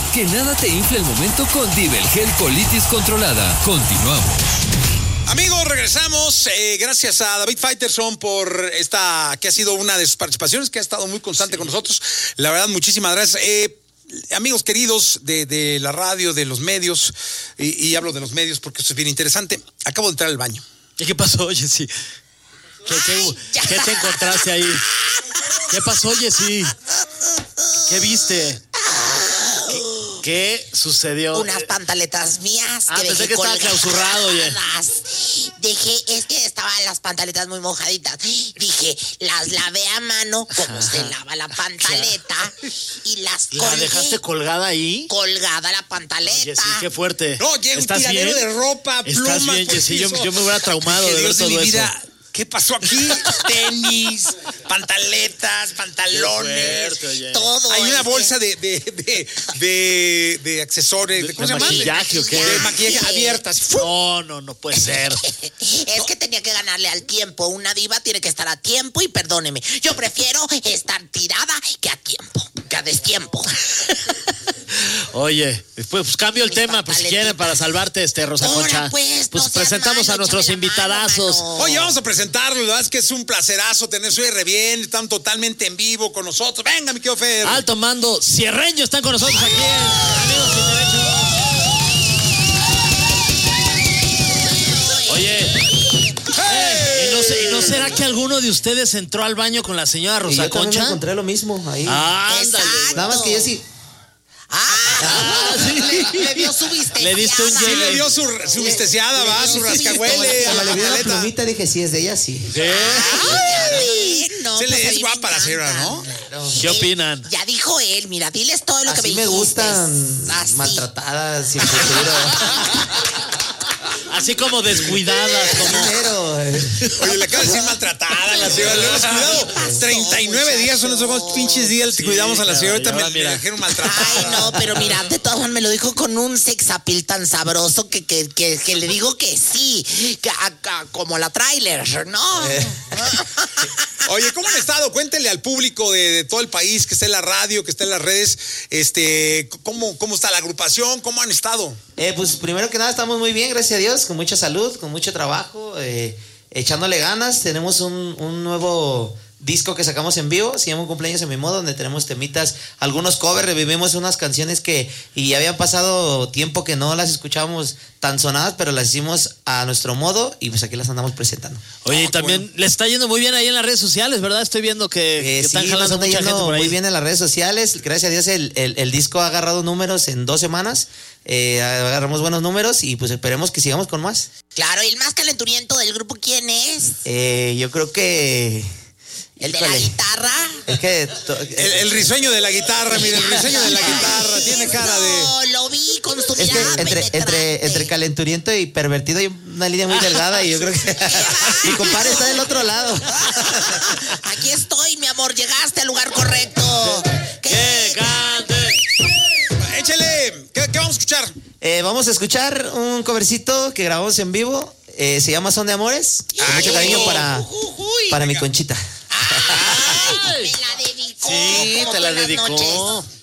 Que nada te infle el momento con Divelgel Colitis Controlada. Continuamos. Amigos, regresamos. Gracias a David Faitelson por esta, que ha sido una de sus participaciones, que ha estado muy constante con nosotros. La verdad, muchísimas gracias. Amigos queridos de la radio, de los medios, y hablo de los medios porque esto es bien interesante. Acabo de entrar al baño. ¿Y qué pasó, Jessy? ¿Qué te encontraste ahí? ¿Qué pasó, Jessy? ¿Qué viste? ¿Qué sucedió? Unas pantaletas mías que pensé dejé que estaba clausurado, oye. Es que estaban las pantaletas muy mojaditas. Dije, las lavé a mano como se lava la pantaleta y las colgué. ¿La dejaste colgada ahí? Colgada la pantaleta. Jessy, qué fuerte. No, llega un tiradero de ropa, plumas. ¿Estás bien, Jessy? Yo me hubiera traumado de ver todo eso. ¿Qué pasó aquí? Tenis, pantaletas, pantalones, fuerte, todo. Hay una bolsa de accesorios, ¿cómo se llama? ¿Maquillaje o qué? De maquillaje abiertas. No puede ser. Es que tenía que ganarle al tiempo. Una diva tiene que estar a tiempo y perdóneme. Yo prefiero estar tirada que a tiempo, que a destiempo. Oye, pues cambio el tema, pues si quieren, para salvarte, Rosa Concha. Pues no presentamos malo, a nuestros invitadazos. Oye, vamos a presentarlos. La verdad es que es un placerazo tener su re bien. Están totalmente en vivo con nosotros. Venga, mi querido Fer. Alto mando, Cierreño están con nosotros aquí en Amigos Sin Derecho. Oye, ¿y no será que alguno de ustedes entró al baño con la señora Rosa yo Concha? Yo encontré lo mismo ahí. Ándale. Nada más que Jessy. Sí. Le dio su visteciada. Le diste un Sí, le dio su visteciada, va, su rascahuele. Cuando le vi la plumita dije, sí, es de ella, sí. No, Se pues le es ahí guapa me la señora, encanta. ¿no? Claro. ¿Qué opinan? Ya dijo él, mira, diles todo lo que me Así dijiste. me gustan, Así. maltratadas, sin futuro. Así como descuidadas, como... Pero, Oye, le acaba de decir maltratada a la señora. Le hemos cuidado 39 días, son esos pinches días. Sí, Cuidamos a la señora. Ahorita ahora me mira. dijeron maltratada. Ay, no, pero mira, de todas maneras me lo dijo con un sexapil tan sabroso que le digo que sí, como la tráiler, ¿no? Oye, ¿cómo han estado? Cuéntenle al público de todo el país que está en la radio, que está en las redes, ¿cómo está la agrupación? ¿Cómo han estado? pues primero que nada estamos muy bien, gracias a Dios, con mucha salud, con mucho trabajo, echándole ganas. Tenemos un nuevo disco que sacamos en vivo, se llama Un Cumpleaños en Mi Modo, donde tenemos temitas, algunos covers, revivimos unas canciones y habían pasado tiempo que no las escuchábamos tan sonadas, pero las hicimos a nuestro modo y pues aquí las andamos presentando. Oye, y también les está yendo muy bien ahí en las redes sociales, ¿verdad? Estoy viendo que están sí, jalando nos mucha está gente yendo por ahí. muy bien en las redes sociales, gracias a Dios el disco ha agarrado números en 2 semanas, agarramos buenos números y pues esperemos que sigamos con más. Claro, ¿y el más calenturiento del grupo quién es? Yo creo que... ¿El de la guitarra? Es que... El risueño de la guitarra, mira, el risueño de la guitarra, tiene cara de... No, lo vi con su Es mirada que entre calenturiento y pervertido hay una línea muy delgada y yo creo que mi compadre está del otro lado. Aquí estoy, mi amor, llegaste al lugar correcto. ¡Que cante! Échale, ¿qué vamos a escuchar? Vamos a escuchar un covercito que grabamos en vivo, se llama Son de Amores, con mucho cariño para mi Conchita. Ay, me la dedicó. Sí, Como te la buenas dedicó. noches.